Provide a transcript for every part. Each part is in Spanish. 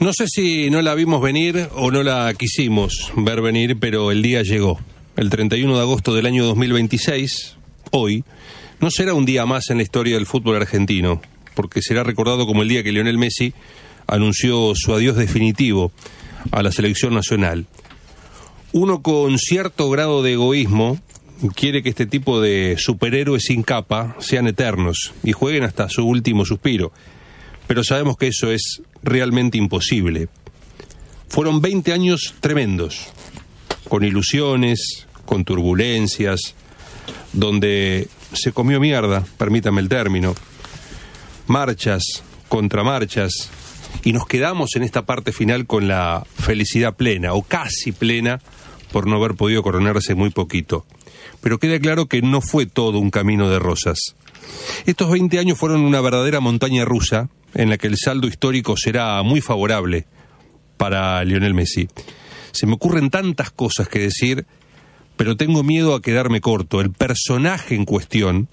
No sé si no la vimos venir o no la quisimos ver venir, pero el día llegó. El 31 de agosto del año 2026, hoy, no será un día más en la historia del fútbol argentino, porque será recordado como el día que Lionel Messi anunció su adiós definitivo a la selección nacional. Uno con cierto grado de egoísmo quiere que este tipo de superhéroes sin capa sean eternos y jueguen hasta su último suspiro. Pero sabemos que eso es realmente imposible. Fueron 20 años tremendos, con ilusiones, con turbulencias, donde se comió mierda, permítame el término, marchas, contramarchas, y nos quedamos en esta parte final con la felicidad plena, o casi plena, por no haber podido coronarse muy poquito. Pero queda claro que no fue todo un camino de rosas. Estos 20 años fueron una verdadera montaña rusa, en la que el saldo histórico será muy favorable para Lionel Messi. Se me ocurren tantas cosas que decir, pero tengo miedo a quedarme corto. El personaje en cuestión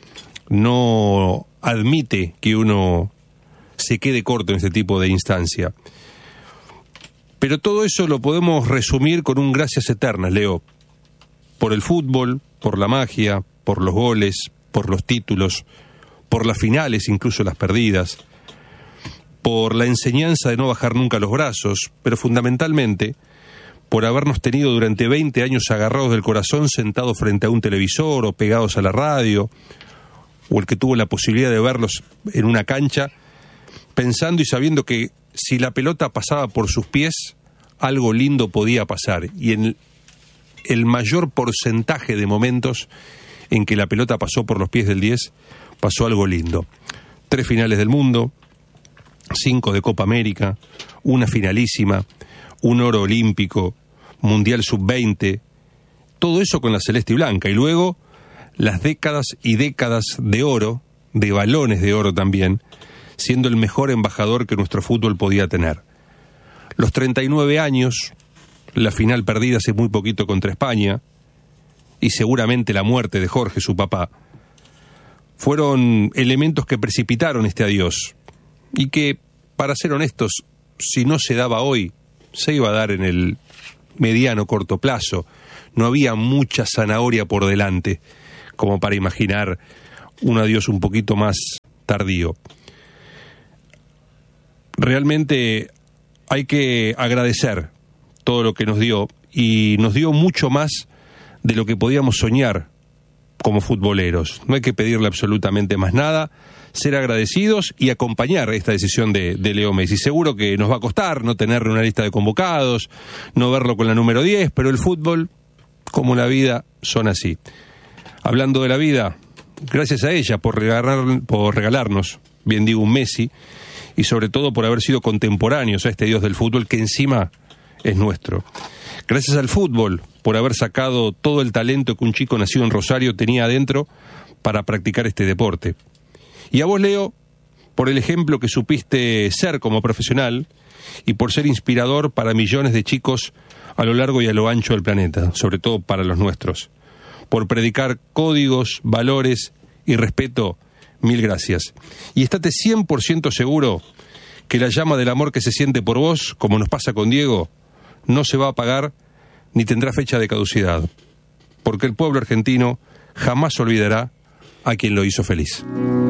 no admite que uno se quede corto en este tipo de instancia. Pero todo eso lo podemos resumir con un gracias eternas, Leo. Por el fútbol, por la magia, por los goles, por los títulos, por las finales, incluso las perdidas, por la enseñanza de no bajar nunca los brazos, pero fundamentalmente por habernos tenido durante 20 años agarrados del corazón, sentados frente a un televisor o pegados a la radio, o el que tuvo la posibilidad de verlos en una cancha, pensando y sabiendo que si la pelota pasaba por sus pies, algo lindo podía pasar. Y en el mayor porcentaje de momentos en que la pelota pasó por los pies del 10, pasó algo lindo. 3 finales del mundo, 5 de Copa América, una finalísima, un oro olímpico, Mundial Sub-20, todo eso con la celeste y blanca, y luego las décadas y décadas de oro, de balones de oro también, siendo el mejor embajador que nuestro fútbol podía tener. Los 39 años, la final perdida hace muy poquito contra España, y seguramente la muerte de Jorge, su papá, fueron elementos que precipitaron este adiós, y que, para ser honestos, si no se daba hoy, se iba a dar en el mediano corto plazo. No había mucha zanahoria por delante como para imaginar un adiós un poquito más tardío. Realmente hay que agradecer todo lo que nos dio, y nos dio mucho más de lo que podíamos soñar como futboleros. No hay que pedirle absolutamente más nada, ser agradecidos y acompañar esta decisión de Leo Messi. Seguro que nos va a costar no tenerle una lista de convocados, no verlo con la número 10, pero el fútbol, como la vida, son así. Hablando de la vida, gracias a ella por regalarnos, bien digo, un Messi, y sobre todo por haber sido contemporáneos a este dios del fútbol, que encima es nuestro. Gracias al fútbol por haber sacado todo el talento que un chico nacido en Rosario tenía adentro para practicar este deporte. Y a vos, Leo, por el ejemplo que supiste ser como profesional y por ser inspirador para millones de chicos a lo largo y a lo ancho del planeta, sobre todo para los nuestros. Por predicar códigos, valores y respeto, mil gracias. Y estate 100% seguro que la llama del amor que se siente por vos, como nos pasa con Diego, no se va a apagar ni tendrá fecha de caducidad, porque el pueblo argentino jamás olvidará a quien lo hizo feliz.